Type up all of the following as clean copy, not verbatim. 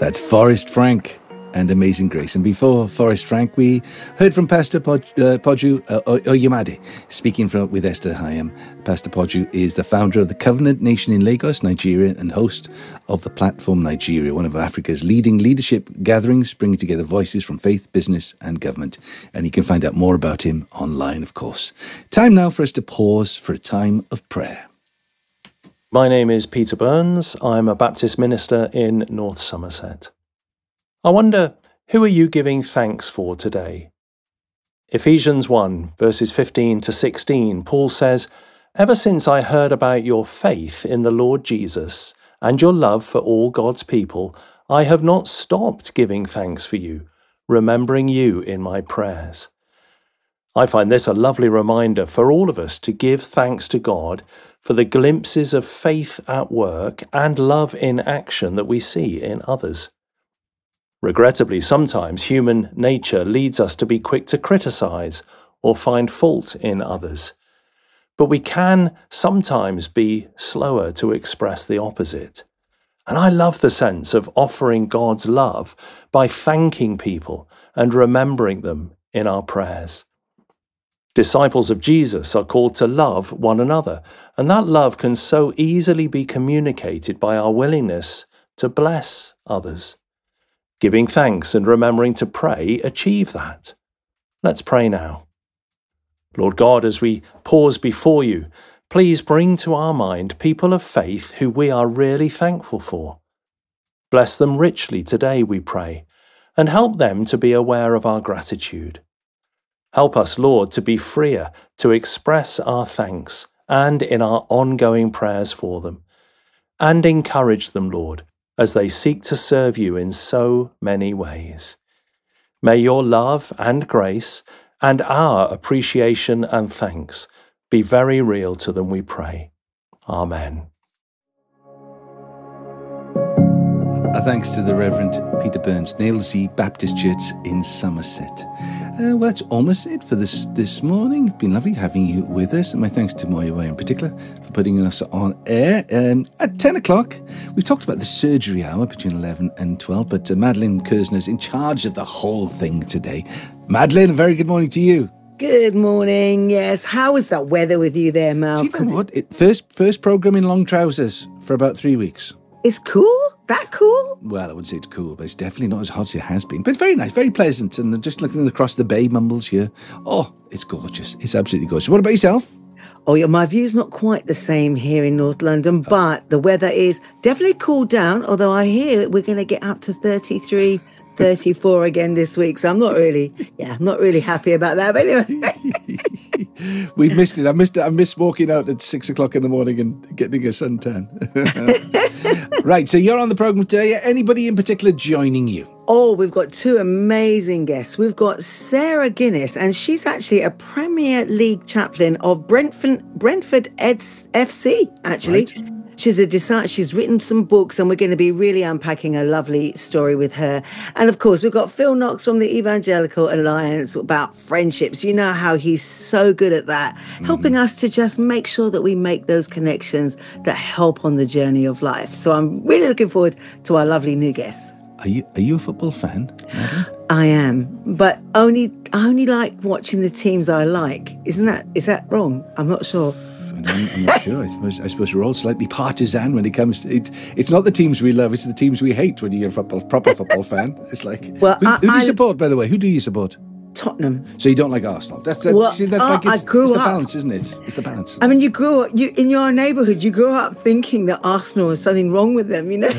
That's Forrest Frank and Amazing Grace. And before Forrest Frank, we heard from Pastor Poju Oyemade, speaking with Esther Hayam. Pastor Poju is the founder of the Covenant Nation in Lagos, Nigeria, and host of the Platform Nigeria, one of Africa's leading leadership gatherings, bringing together voices from faith, business, and government. And you can find out more about him online, of course. Time now for us to pause for a time of prayer. My name is Peter Burns. I'm a Baptist minister in North Somerset. I wonder, who are you giving thanks for today? Ephesians 1, verses 15 to 16, Paul says, "Ever since I heard about your faith in the Lord Jesus and your love for all God's people, I have not stopped giving thanks for you, remembering you in my prayers." I find this a lovely reminder for all of us to give thanks to God for the glimpses of faith at work and love in action that we see in others. Regrettably, sometimes human nature leads us to be quick to criticize or find fault in others. But we can sometimes be slower to express the opposite. And I love the sense of offering God's love by thanking people and remembering them in our prayers. Disciples of Jesus are called to love one another, and that love can so easily be communicated by our willingness to bless others. Giving thanks and remembering to pray achieve that. Let's pray now. Lord God, as we pause before you, please bring to our mind people of faith who we are really thankful for. Bless them richly today, we pray, and help them to be aware of our gratitude. Help us, Lord, to be freer to express our thanks and in our ongoing prayers for them, and encourage them, Lord, as they seek to serve you in so many ways. May your love and grace and our appreciation and thanks be very real to them, we pray. Amen. Our thanks to the Reverend Peter Burns, Nailsea Baptist Church in Somerset. Well, that's almost it for this morning. It's been lovely having you with us, and my thanks to Moya in particular for putting us on air. At 10 o'clock, we've talked about the surgery hour between 11 and 12, but Madeleine Kersner's in charge of the whole thing today. Madeleine, a very good morning to you. Good morning, yes. How is that weather with you there, Mel? See, you know what? First programme in long trousers for about 3 weeks. It's cool? That cool? Well, I wouldn't say it's cool, but it's definitely not as hot as it has been. But it's very nice, very pleasant. And just looking across the bay, Mumbles here. Oh, it's gorgeous. It's absolutely gorgeous. What about yourself? Oh, yeah, my view's not quite the same here in North London, but the weather is definitely cooled down, although I hear we're going to get up to 33, 34 again this week. So I'm not really happy about that. But anyway. We've missed it. I missed walking out at 6 o'clock in the morning and getting a suntan. Right, so you're on the programme today. Anybody in particular joining you? Oh, we've got two amazing guests. We've got Sarah Guinness, and she's actually a Premier League chaplain of Brentford FC, actually. Right. She's written some books, and we're going to be really unpacking a lovely story with her. And of course, we've got Phil Knox from the Evangelical Alliance about friendships. You know how he's so good at that, helping us to just make sure that we make those connections that help on the journey of life. So I'm really looking forward to our lovely new guests. Are you a football fan, Madeleine? I am, but I only like watching the teams I like. Is that wrong? I'm not sure. I'm not sure. I suppose we're all slightly partisan when it comes to it. It's not the teams we love; it's the teams we hate. When you're a proper football fan, it's like, well, who do you support? By the way, who do you support? Tottenham. So you don't like Arsenal? It's the balance, isn't it? It's the balance. I mean, you in your neighbourhood. You grew up thinking that Arsenal was something wrong with them, you know.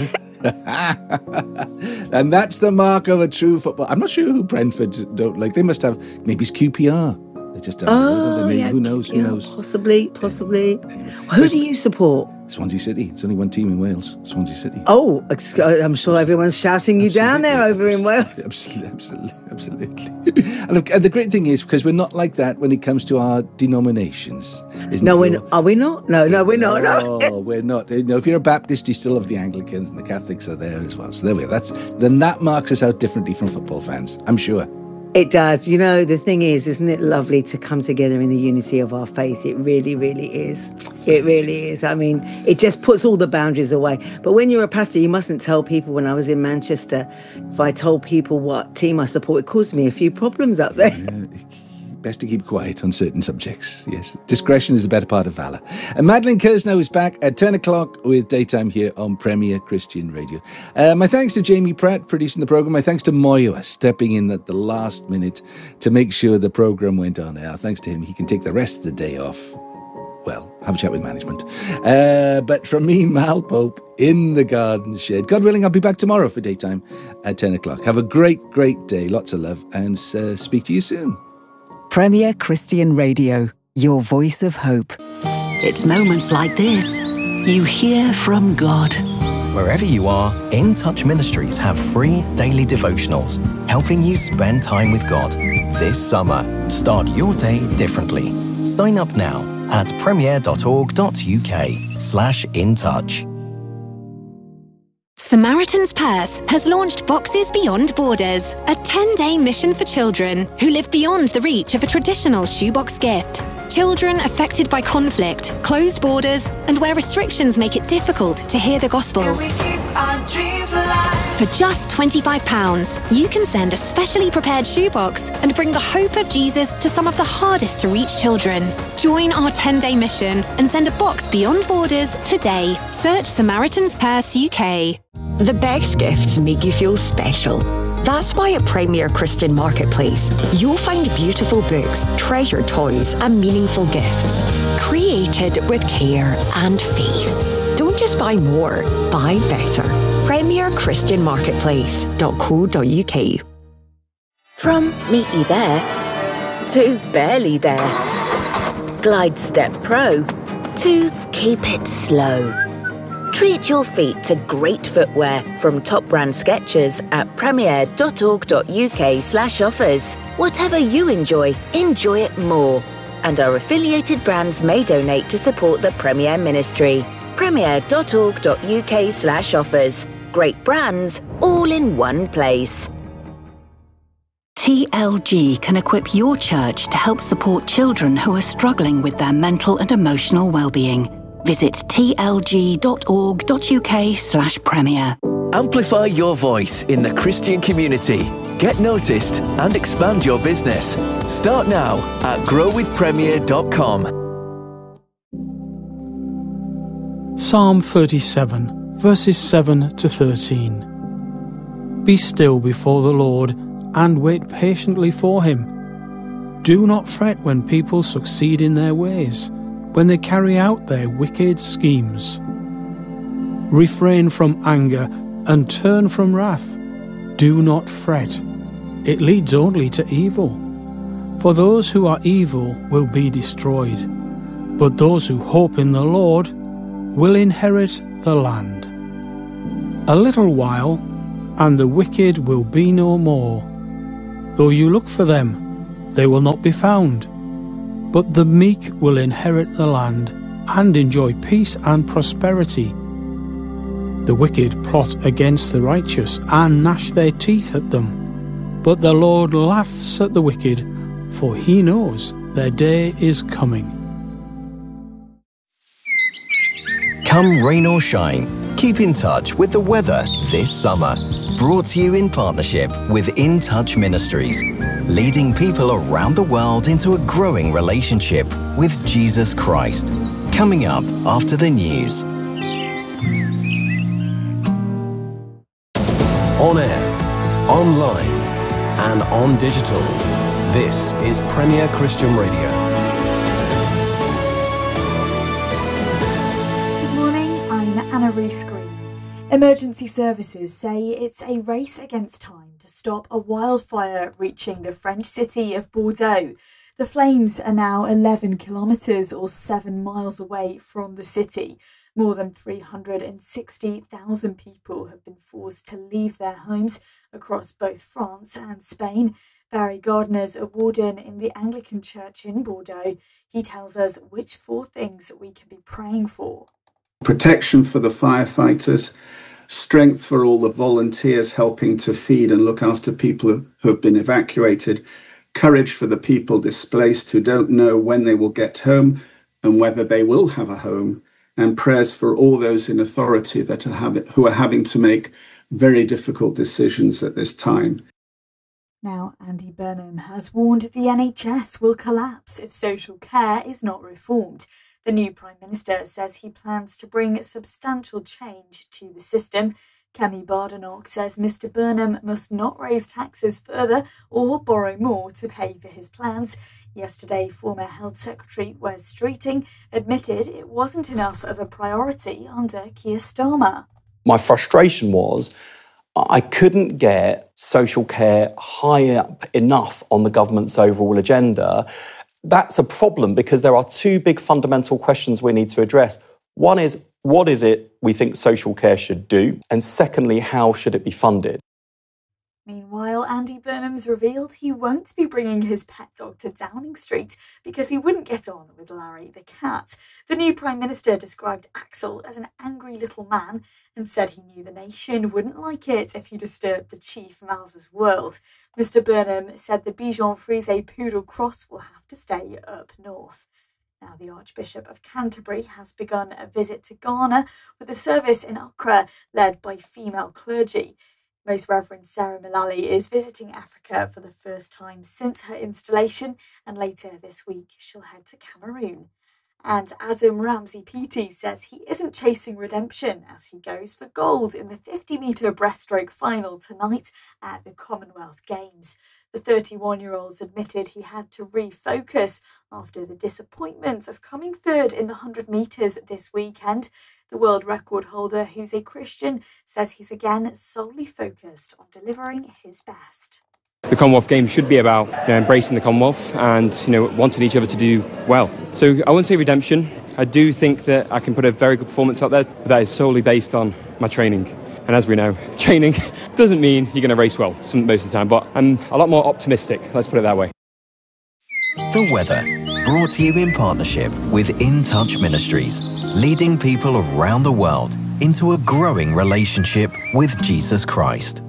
And that's the mark of a true football. I'm not sure who Brentford don't like. They must have, maybe it's QPR. They just don't know. Yeah, who knows? Possibly. Anyway. Who do you support? Swansea City. It's only one team in Wales, Swansea City. Oh, I'm sure everyone's shouting you down there over in Wales. Absolutely. And look, the great thing is, because we're not like that when it comes to our denominations. Are we not? No, we're not. No, we're not. If you're a Baptist, you still have the Anglicans, and the Catholics are there as well. So there we are. That marks us out differently from football fans, I'm sure. It does. You know, the thing is, isn't it lovely to come together in the unity of our faith? It really, really is. It really is. I mean, it just puts all the boundaries away. But when you're a pastor, you mustn't tell people. When I was in Manchester, if I told people what team I support, it caused me a few problems up there. Best to keep quiet on certain subjects. Yes, discretion is the better part of valour. And Madeleine Kersnow is back at 10 o'clock with Daytime here on Premier Christian Radio. My thanks to Jamie Pratt producing the programme. My thanks to Moyo stepping in at the last minute to make sure the programme went on air. Thanks to him, he can take the rest of the day off. Well, have a chat with management. But from me, Mal Pope, in the garden shed. God willing, I'll be back tomorrow for Daytime at 10 o'clock. Have a great, great day. Lots of love and speak to you soon. Premier Christian Radio, your voice of hope. It's moments like this you hear from God. Wherever you are, In Touch Ministries have free daily devotionals helping you spend time with God. This summer, start your day differently. Sign up now at premier.org.uk/intouch. Samaritan's Purse has launched Boxes Beyond Borders, a 10-day mission for children who live beyond the reach of a traditional shoebox gift. Children affected by conflict, closed borders, and where restrictions make it difficult to hear the gospel. For just £25, you can send a specially prepared shoebox and bring the hope of Jesus to some of the hardest to reach children. Join our 10-day mission and send a box beyond borders today. Search Samaritan's Purse UK. The best gifts make you feel special. That's why at Premier Christian Marketplace, you'll find beautiful books, treasured toys, and meaningful gifts, created with care and faith. Don't just buy more, buy better. PremierChristianMarketplace.co.uk. From meaty there to barely there. Glide Step Pro to keep it slow. Treat your feet to great footwear from top brand Skechers at premier.org.uk/offers. Whatever you enjoy it more. And our affiliated brands may donate to support the Premier Ministry. premier.org.uk/offers. Great brands, all in one place. TLG can equip your church to help support children who are struggling with their mental and emotional well-being. Visit tlg.org.uk/premier. Amplify your voice in the Christian community. Get noticed and expand your business. Start now at growwithpremier.com. Psalm 37, verses 7 to 13. Be still before the Lord and wait patiently for him. Do not fret when people succeed in their ways, when they carry out their wicked schemes. Refrain from anger and turn from wrath. Do not fret. It leads only to evil. For those who are evil will be destroyed, but those who hope in the Lord will inherit the land. A little while, and the wicked will be no more. Though you look for them, they will not be found. But the meek will inherit the land and enjoy peace and prosperity. The wicked plot against the righteous and gnash their teeth at them. But the Lord laughs at the wicked, for he knows their day is coming. Come rain or shine, keep in touch with the weather this summer. Brought to you in partnership with In Touch Ministries, leading people around the world into a growing relationship with Jesus Christ. Coming up after the news. On air, online, and on digital. This is Premier Christian Radio. Good morning, I'm Anna Rees-Green. Emergency services say it's a race against time to stop a wildfire reaching the French city of Bordeaux. The flames are now 11 kilometres or 7 miles away from the city. More than 360,000 people have been forced to leave their homes across both France and Spain. Barry Gardner's a warden in the Anglican Church in Bordeaux. He tells us which 4 things we can be praying for. Protection for the firefighters, strength for all the volunteers helping to feed and look after people who have been evacuated, courage for the people displaced who don't know when they will get home and whether they will have a home, and prayers for all those in authority who are having to make very difficult decisions at this time. Now, Andy Burnham has warned the NHS will collapse if social care is not reformed. The new Prime Minister says he plans to bring substantial change to the system. Kemi Badenoch says Mr Burnham must not raise taxes further or borrow more to pay for his plans. Yesterday, former Health Secretary Wes Streeting admitted it wasn't enough of a priority under Keir Starmer. My frustration was I couldn't get social care high up enough on the government's overall agenda. That's a problem because there are two big fundamental questions we need to address. One is, what is it we think social care should do? And secondly, how should it be funded? Meanwhile, Andy Burnham's revealed he won't be bringing his pet dog to Downing Street because he wouldn't get on with Larry the cat. The new Prime Minister described Axel as an angry little man and said he knew the nation wouldn't like it if he disturbed the Chief Mouse's world. Mr Burnham said the Bichon Frise Poodle Cross will have to stay up north. Now, the Archbishop of Canterbury has begun a visit to Ghana with a service in Accra led by female clergy. Most Reverend Sarah Mullally is visiting Africa for the first time since her installation, and later this week she'll head to Cameroon. And Adam Ramsey-Peaty says he isn't chasing redemption as he goes for gold in the 50-metre breaststroke final tonight at the Commonwealth Games. The 31-year-old admitted he had to refocus after the disappointment of coming third in the 100 metres this weekend. The world record holder, who's a Christian, says he's again solely focused on delivering his best. The Commonwealth Games should be about embracing the Commonwealth and wanting each other to do well. So I won't say redemption. I do think that I can put a very good performance out there, but that is solely based on my training. And as we know, training doesn't mean you're going to race well most of the time, but I'm a lot more optimistic, let's put it that way. The weather, brought to you in partnership with In Touch Ministries, leading people around the world into a growing relationship with Jesus Christ.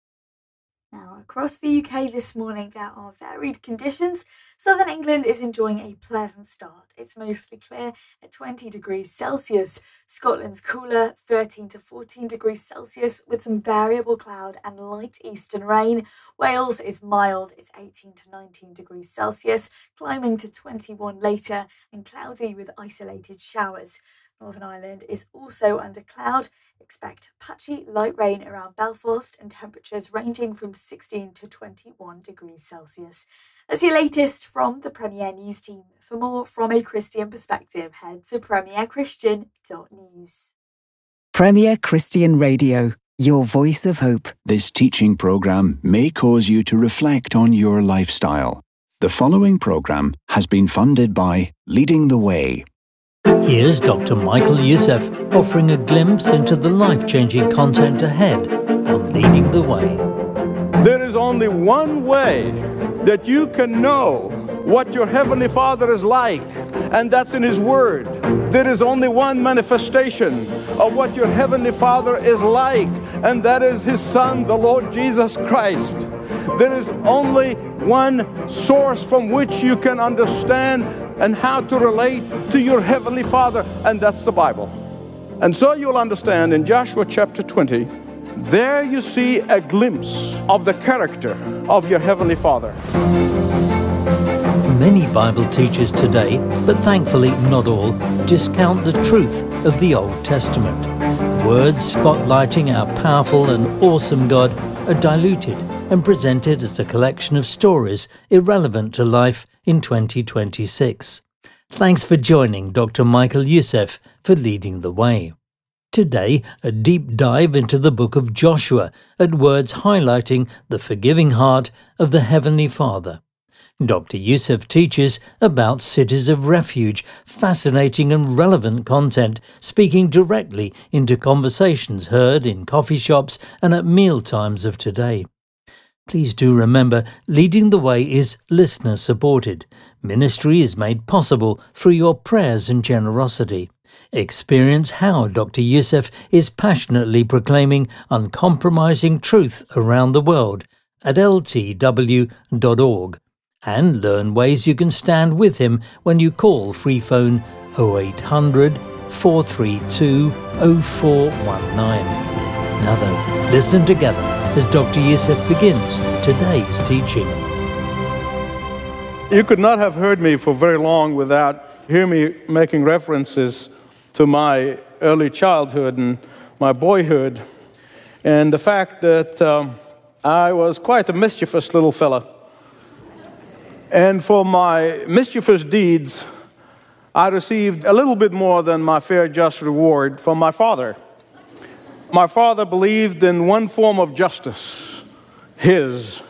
Across the UK this morning, there are varied conditions. Southern England is enjoying a pleasant start. It's mostly clear at 20 degrees Celsius. Scotland's cooler, 13 to 14 degrees Celsius, with some variable cloud and light eastern rain. Wales is mild. It's 18 to 19 degrees Celsius, climbing to 21 later, and cloudy with isolated showers. Northern Ireland is also under cloud. Expect patchy light rain around Belfast and temperatures ranging from 16 to 21 degrees Celsius. That's your latest from the Premier News team. For more from a Christian perspective, head to premierchristian.news. Premier Christian Radio, your voice of hope. This teaching programme may cause you to reflect on your lifestyle. The following programme has been funded by Leading the Way. Here's Dr. Michael Youssef offering a glimpse into the life-changing content ahead on Leading the Way. There is only one way that you can know what your Heavenly Father is like, and that's in His Word. There is only one manifestation of what your Heavenly Father is like, and that is His Son, the Lord Jesus Christ. There is only one source from which you can understand and how to relate to your Heavenly Father, and that's the Bible. And so you'll understand in Joshua chapter 20, there you see a glimpse of the character of your Heavenly Father. Many Bible teachers today, but thankfully not all, discount the truth of the Old Testament. Words spotlighting our powerful and awesome God are diluted and presented as a collection of stories irrelevant to life in 2026. Thanks for joining Dr. Michael Youssef for Leading the Way. Today, a deep dive into the book of Joshua at words highlighting the forgiving heart of the Heavenly Father. Dr. Youssef teaches about cities of refuge, fascinating and relevant content, speaking directly into conversations heard in coffee shops and at meal times of today. Please do remember, Leading the Way is listener-supported. Ministry is made possible through your prayers and generosity. Experience how Dr. Youssef is passionately proclaiming uncompromising truth around the world at ltw.org, and learn ways you can stand with him when you call free phone 0800 432 0419. Now then, listen together as Dr. Youssef begins today's teaching. You could not have heard me for very long without hearing me making references to my early childhood and my boyhood, and the fact that I was quite a mischievous little fella. And for my mischievous deeds, I received a little bit more than my fair just reward from my father. My father believed in one form of justice, his.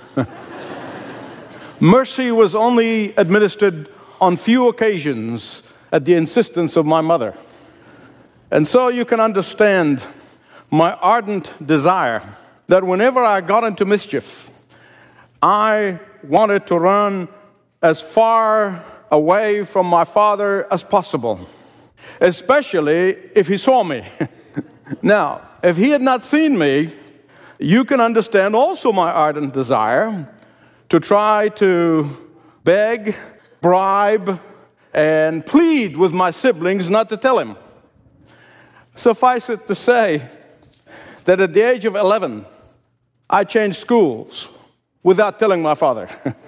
Mercy was only administered on few occasions at the insistence of my mother. And so you can understand my ardent desire that whenever I got into mischief, I wanted to run as far away from my father as possible, especially if he saw me. Now, if he had not seen me, you can understand also my ardent desire to try to beg, bribe, and plead with my siblings not to tell him. Suffice it to say that at the age of 11, I changed schools without telling my father.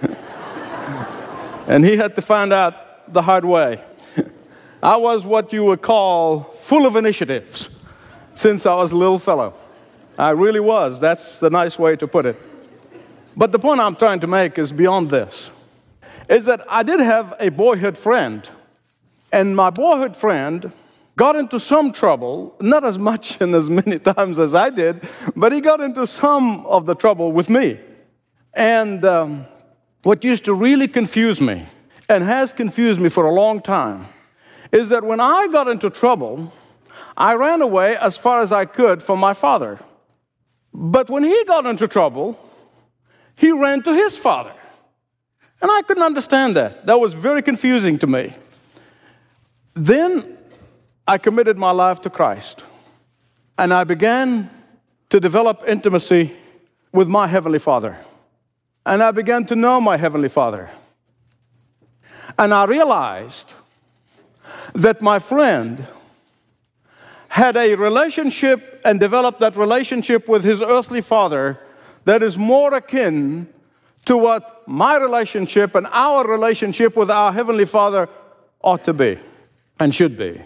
And he had to find out the hard way. I was what you would call full of initiatives since I was a little fellow. I really was. That's the nice way to put it. But the point I'm trying to make is beyond this, is that I did have a boyhood friend, and my boyhood friend got into some trouble, not as much and as many times as I did, but he got into some of the trouble with me. And what used to really confuse me, and has confused me for a long time, is that when I got into trouble, I ran away as far as I could from my father. But when he got into trouble, he ran to his father. And I couldn't understand that. That was very confusing to me. Then I committed my life to Christ, and I began to develop intimacy with my Heavenly Father. And I began to know my Heavenly Father. And I realized that my friend had a relationship and developed that relationship with his earthly father that is more akin to what my relationship and our relationship with our Heavenly Father ought to be and should be.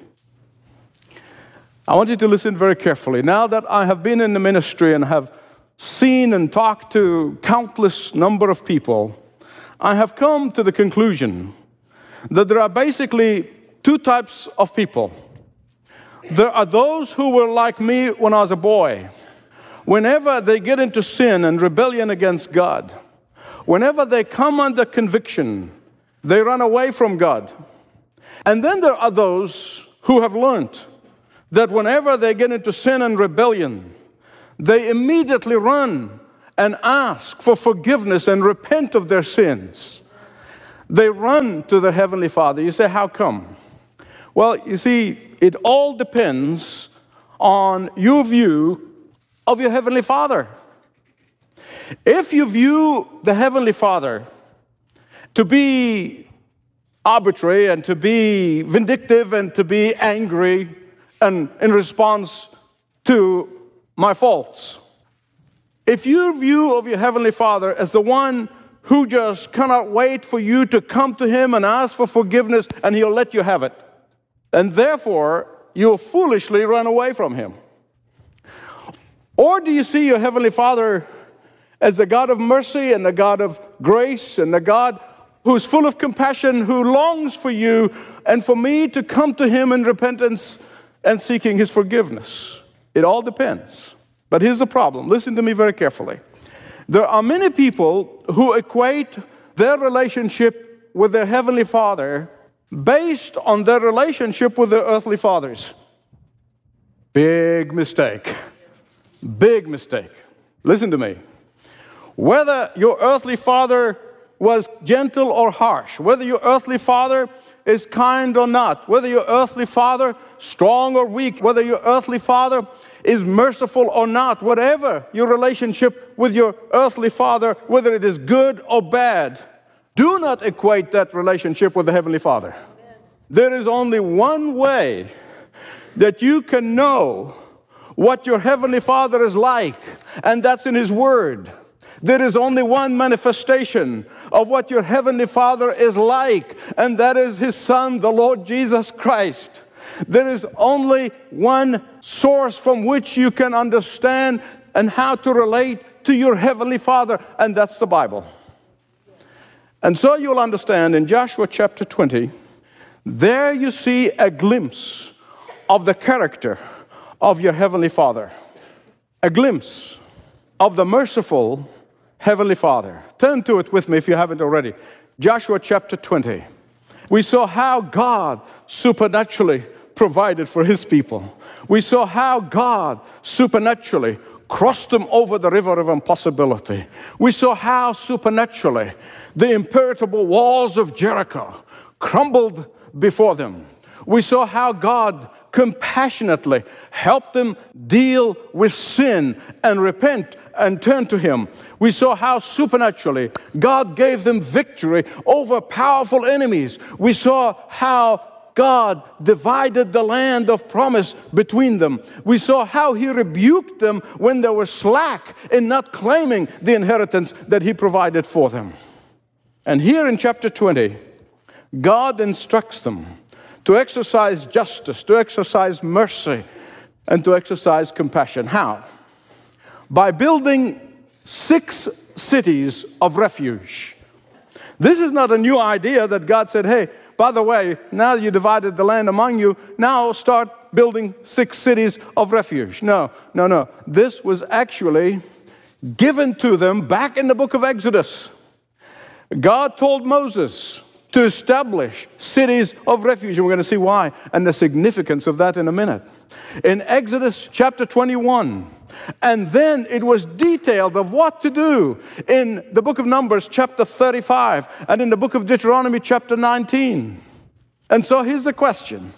I want you to listen very carefully. Now that I have been in the ministry and have seen and talked to countless number of people, I have come to the conclusion that there are basically two types of people. There are those who were like me when I was a boy. Whenever they get into sin and rebellion against God, whenever they come under conviction, they run away from God. And then there are those who have learned that whenever they get into sin and rebellion, they immediately run and ask for forgiveness and repent of their sins. They run to their Heavenly Father. You say, how come? Well, you see, it all depends on your view of your Heavenly Father. If you view the Heavenly Father to be arbitrary and to be vindictive and to be angry and in response to my faults, if your view of your Heavenly Father as the one who just cannot wait for you to come to Him and ask for forgiveness and He'll let you have it, and therefore you'll foolishly run away from Him. Or do you see your Heavenly Father as the God of mercy and the God of grace and the God who's full of compassion, who longs for you and for me to come to Him in repentance and seeking His forgiveness? It all depends. But here's the problem. Listen to me very carefully. There are many people who equate their relationship with their Heavenly Father based on their relationship with their earthly fathers. Big mistake. Big mistake. Listen to me. Whether your earthly father was gentle or harsh, whether your earthly father is kind or not, whether your earthly father strong or weak, whether your earthly father is merciful or not, whatever your relationship with your earthly father, whether it is good or bad, do not equate that relationship with the Heavenly Father. There is only one way that you can know what your Heavenly Father is like, and that's in His Word. There is only one manifestation of what your Heavenly Father is like, and that is His Son, the Lord Jesus Christ. There is only one source from which you can understand and how to relate to your Heavenly Father, and that's the Bible. And so you'll understand in Joshua chapter 20, there you see a glimpse of the character of your Heavenly Father. A glimpse of the merciful Heavenly Father. Turn to it with me if you haven't already. Joshua chapter 20. We saw how God supernaturally provided for His people. We saw how God supernaturally crossed them over the river of impossibility. We saw how supernaturally the impenetrable walls of Jericho crumbled before them. We saw how God compassionately helped them deal with sin and repent and turn to Him. We saw how supernaturally God gave them victory over powerful enemies. We saw how God divided the land of promise between them. We saw how He rebuked them when they were slack in not claiming the inheritance that He provided for them. And here in chapter 20, God instructs them to exercise justice, to exercise mercy, and to exercise compassion. How? By building 6 cities of refuge. This is not a new idea that God said, hey, by the way, now you divided the land among you, now start building 6 cities of refuge. No. This was actually given to them back in the book of Exodus. God told Moses to establish cities of refuge. And we're going to see why and the significance of that in a minute. In Exodus chapter 21, and then it was detailed of what to do in the book of Numbers chapter 35 and in the book of Deuteronomy chapter 19. And so here's the question.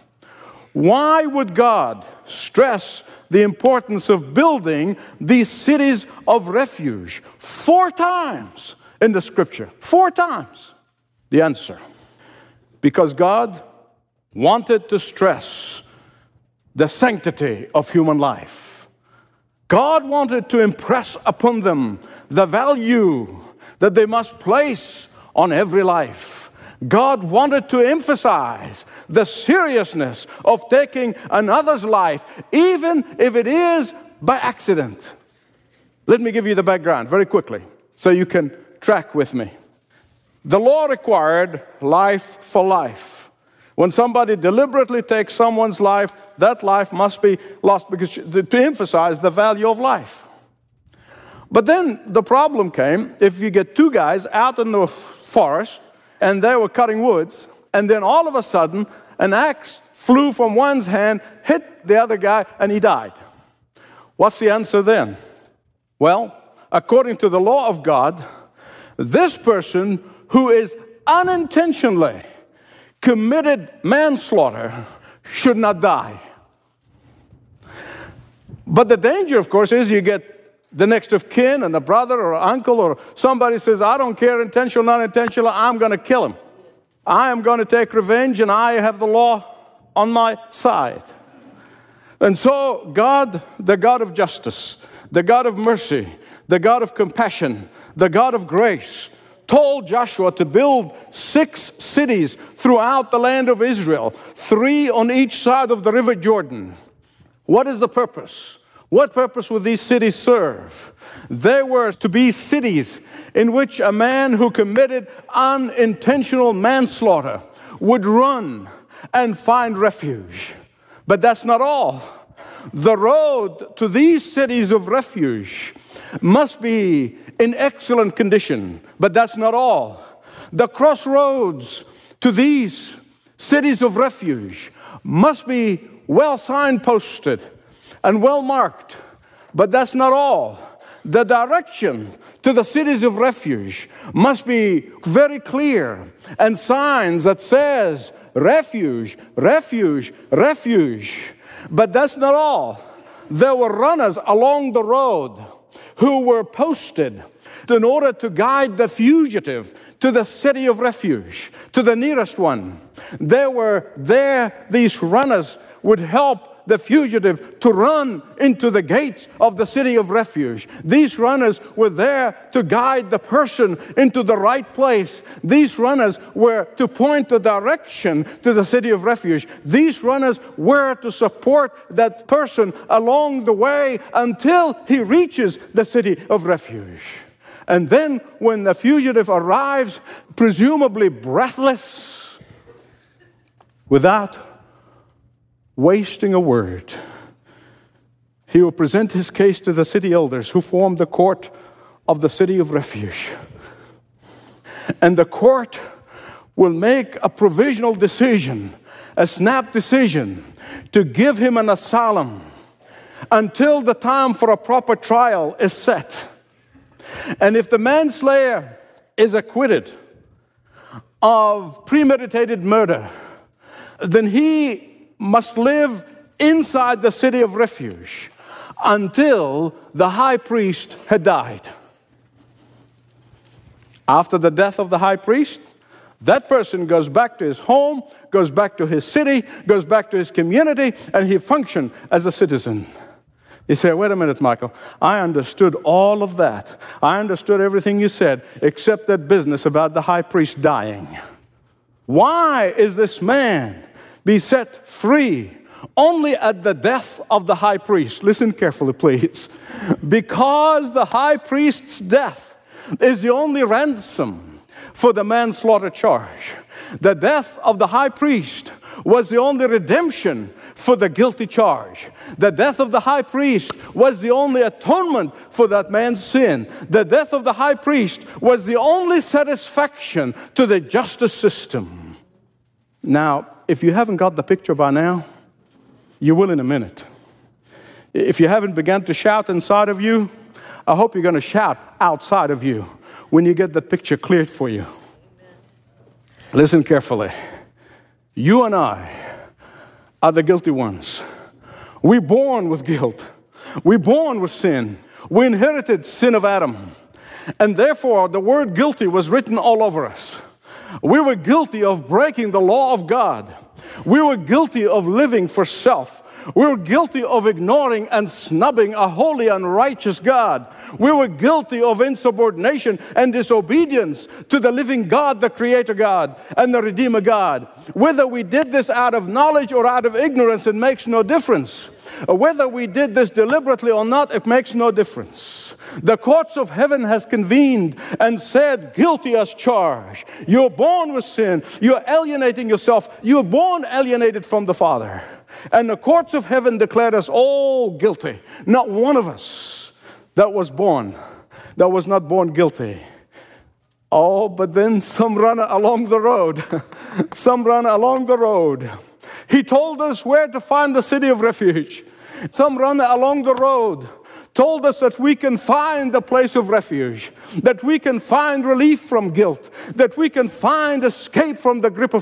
Why would God stress the importance of building these cities of refuge 4 times in the scripture? 4 times. The answer, because God wanted to stress the sanctity of human life. God wanted to impress upon them the value that they must place on every life. God wanted to emphasize the seriousness of taking another's life, even if it is by accident. Let me give you the background very quickly so you can track with me. The law required life for life. When somebody deliberately takes someone's life, that life must be lost because to emphasize the value of life. But then the problem came if you get 2 guys out in the forest and they were cutting woods, and then all of a sudden an axe flew from one's hand, hit the other guy, and he died. What's the answer then? Well, according to the law of God, this person who is unintentionally committed manslaughter should not die. But the danger, of course, is you get the next of kin and a brother or uncle or somebody says, I don't care, intentional, non-intentional, I'm going to kill him. I am going to take revenge and I have the law on my side. And so God, the God of justice, the God of mercy, the God of compassion, the God of grace, told Joshua to build 6 cities throughout the land of Israel, 3 on each side of the river Jordan. What is the purpose? What purpose would these cities serve? They were to be cities in which a man who committed unintentional manslaughter would run and find refuge. But that's not all. The road to these cities of refuge must be in excellent condition, but that's not all. The crossroads to these cities of refuge must be well signposted and well marked, but that's not all. The direction to the cities of refuge must be very clear, and signs that says refuge, refuge, refuge. But that's not all. There were runners along the road who were posted in order to guide the fugitive to the city of refuge, to the nearest one. These runners would help the fugitive to run into the gates of the city of refuge. These runners were there to guide the person into the right place. These runners were to point the direction to the city of refuge. These runners were to support that person along the way until he reaches the city of refuge. And then when the fugitive arrives, presumably breathless, without wasting a word, he will present his case to the city elders who form the court of the city of refuge. And the court will make a provisional decision, a snap decision, to give him an asylum until the time for a proper trial is set. And if the manslayer is acquitted of premeditated murder, then he must live inside the city of refuge until the high priest had died. After the death of the high priest, that person goes back to his home, goes back to his city, goes back to his community, and he functions as a citizen. You say, wait a minute, Michael. I understood all of that. I understood everything you said, except that business about the high priest dying. Why is this man be set free only at the death of the high priest? Listen carefully, please. Because the high priest's death is the only ransom for the manslaughter charge. The death of the high priest was the only redemption for the guilty charge. The death of the high priest was the only atonement for that man's sin. The death of the high priest was the only satisfaction to the justice system. Now, if you haven't got the picture by now, you will in a minute. If you haven't begun to shout inside of you, I hope you're going to shout outside of you when you get the picture cleared for you. Listen carefully. You and I are the guilty ones. We're born with guilt. We're born with sin. We inherited sin of Adam. And therefore, the word guilty was written all over us. We were guilty of breaking the law of God. We were guilty of living for self. We were guilty of ignoring and snubbing a holy and righteous God. We were guilty of insubordination and disobedience to the living God, the Creator God, and the Redeemer God. Whether we did this out of knowledge or out of ignorance, it makes no difference. Whether we did this deliberately or not, it makes no difference. The courts of heaven has convened and said, guilty as charged. You're born with sin. You're alienating yourself. You're born alienated from the Father. And the courts of heaven declared us all guilty. Not one of us that was not born guilty. Oh, but then some runner along the road, he told us where to find the city of refuge. Some runner along the road told us that we can find the place of refuge, that we can find relief from guilt, that we can find escape from the grip of